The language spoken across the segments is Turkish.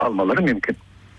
almaları mümkün.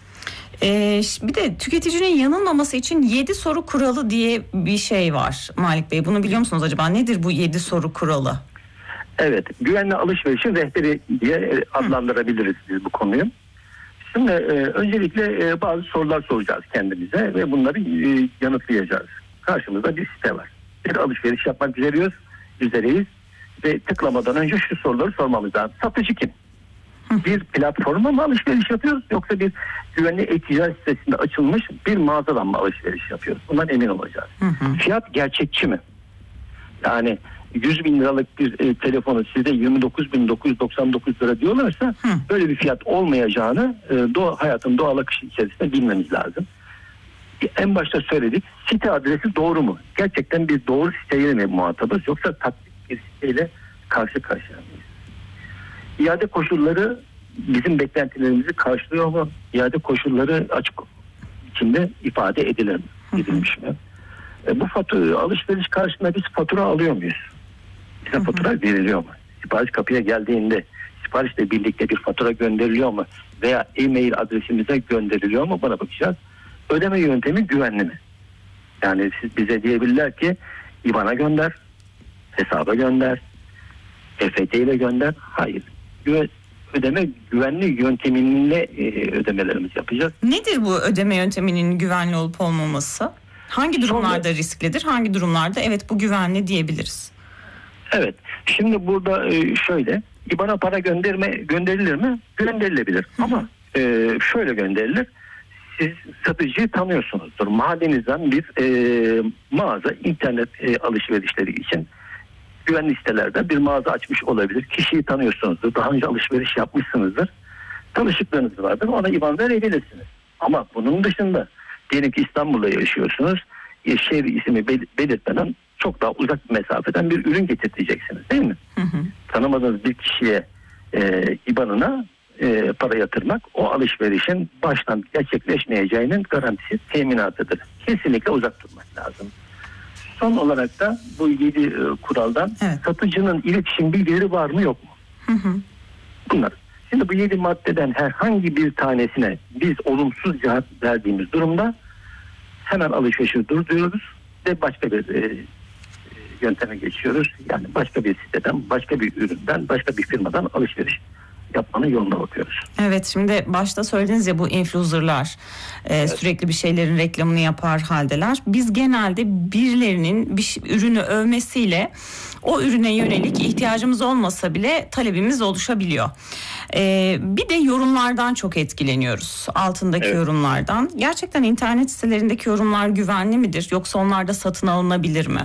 Bir de tüketicinin yanılmaması için 7 soru kuralı diye bir şey var Malik Bey. Bunu biliyor musunuz acaba? Nedir bu 7 soru kuralı? Evet, güvenli alışverişin rehberi diye adlandırabiliriz biz bu konuyu. Şimdi öncelikle bazı sorular soracağız kendimize ve bunları yanıtlayacağız. Karşımızda bir site var. Bir alışveriş yapmak üzereyiz ve tıklamadan önce şu soruları sormamız lazım. Satıcı kim? Bir platforma mı alışveriş yapıyoruz yoksa bir güvenli e-ticaret sitesinde açılmış bir mağazadan mı alışveriş yapıyoruz? Bundan emin olacağız. Fiyat gerçekçi mi? Yani 100 bin liralık bir telefonu size 29.999 lira diyorlarsa böyle bir fiyat olmayacağını hayatın doğal akışı içerisinde bilmemiz lazım. En başta söyledik, site adresi doğru mu? Gerçekten bir doğru siteyle mi muhatabız yoksa taklit bir siteyle karşı karşıya mıyız? İade koşulları bizim beklentilerimizi karşılıyor mu? İade koşulları açık biçimde ifade edilmiş mi? Bu alışveriş karşısında biz fatura alıyor muyuz? Bize fatura veriliyor mu? Sipariş kapıya geldiğinde siparişle birlikte bir fatura gönderiliyor mu? Veya e-mail adresimize gönderiliyor mu? Buna bakacağız. Ödeme yöntemi güvenli mi? Yani siz bize diyebilirler ki IBAN'a gönder, hesaba gönder, EFT ile gönder. Hayır. Ödeme güvenli yönteminle ödemelerimizi yapacağız. Nedir bu ödeme yönteminin güvenli olup olmaması? Hangi durumlarda risklidir? Hangi durumlarda evet bu güvenli diyebiliriz? Evet. Şimdi burada şöyle, IBAN'a para gönderilir mi? Gönderilebilir. Ama şöyle gönderilir. Siz satıcıyı tanıyorsunuzdur. Mahallenizden bir mağaza internet alışverişleri için güvenli sitelerde bir mağaza açmış olabilir. Kişiyi tanıyorsunuzdur. Daha önce alışveriş yapmışsınızdır. Tanışıklığınız vardır. Ona IBAN verebilirsiniz. Ama bunun dışında diyelim ki İstanbul'da yaşıyorsunuz. Şehir ismi belirtmeden çok daha uzak bir mesafeden bir ürün getirteceksiniz değil mi? Tanımadığınız bir kişiye IBAN'ına para yatırmak o alışverişin baştan gerçekleşmeyeceğinin garantisi, teminatıdır. Kesinlikle uzak durmak lazım. Son olarak da bu 7 kuraldan satıcının iletişim bilgileri var mı yok mu? Bunlar. Şimdi bu 7 maddeden herhangi bir tanesine biz olumsuz cevap verdiğimiz durumda hemen alışverişi durduruyoruz ve başka bir yönteme geçiyoruz. Yani başka bir siteden, başka bir üründen, başka bir firmadan alışveriş yapmanın yoluna bakıyoruz. Evet, şimdi başta söylediniz ya bu influencerlar sürekli bir şeylerin reklamını yapar haldeler. Biz genelde birilerinin bir ürünü övmesiyle o ürüne yönelik ihtiyacımız olmasa bile talebimiz oluşabiliyor. Bir de yorumlardan çok etkileniyoruz. Altındaki yorumlardan. Gerçekten internet sitelerindeki yorumlar güvenli midir? Yoksa onlar da satın alınabilir mi?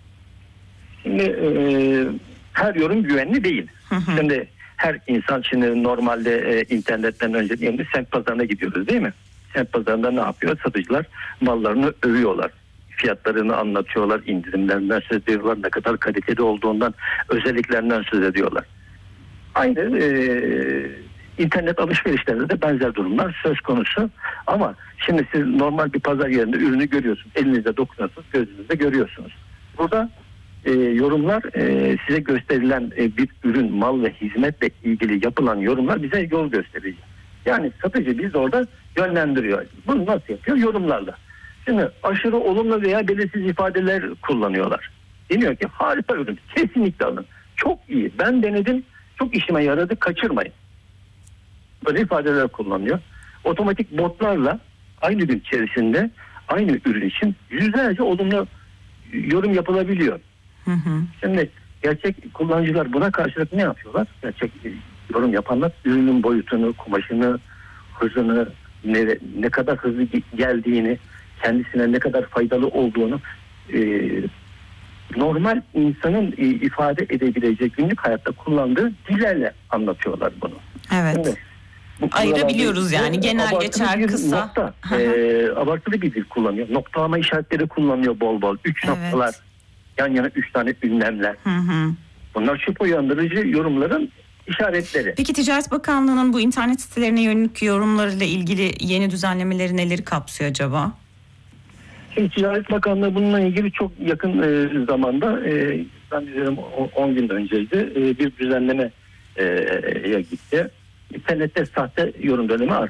Şimdi her yorum güvenli değil. Şimdi her insan şimdi normalde internetten önce diyelim semt pazarına gidiyoruz değil mi? Semt pazarında ne yapıyor? Satıcılar mallarını övüyorlar. Fiyatlarını anlatıyorlar, indirimlerinden söz ediyorlar, ne kadar kaliteli olduğundan, özelliklerinden söz ediyorlar. Aynı internet alışverişlerinde de benzer durumlar söz konusu. Ama şimdi siz normal bir pazar yerinde ürünü görüyorsunuz. Elinizde dokunuyorsunuz, gözünüzde görüyorsunuz. Burada yorumlar size gösterilen bir ürün, mal ve hizmetle ilgili yapılan yorumlar bize yol gösterici. Yani satıcı biz orada yönlendiriyor. Bunu nasıl yapıyor? Yorumlarla. Şimdi aşırı olumlu veya belirsiz ifadeler kullanıyorlar. Deniyor ki harika ürün, kesinlikle alın. Çok iyi, ben denedim, çok işime yaradı, kaçırmayın. Böyle ifadeler kullanıyor. Otomatik botlarla aynı gün içerisinde aynı ürün için yüzlerce olumlu yorum yapılabiliyor. Şimdi gerçek kullanıcılar buna karşılık ne yapıyorlar? Gerçek yorum yapanlar ürünün boyutunu, kumaşını, hızını, ne kadar hızlı geldiğini, kendisine ne kadar faydalı olduğunu normal insanın ifade edebileceği günlük hayatta kullandığı dillerle anlatıyorlar bunu. Evet. Şimdi, ayırabiliyoruz yani genel geçer kısa. Abartılı bir dil kullanıyor. Noktalama işaretleri kullanıyor bol bol. 3 noktalar. Yan yana 3 tane ünlemler. Bunlar şüphe uyandırıcı yorumların işaretleri. Peki Ticaret Bakanlığı'nın bu internet sitelerine yönelik yorumlarıyla ilgili yeni düzenlemeleri neleri kapsıyor acaba? Şimdi Ticaret Bakanlığı bununla ilgili çok yakın zamanda ben diyorum 10 gün önceydi bir düzenlemeye gitti. internette sahte yorum dönemi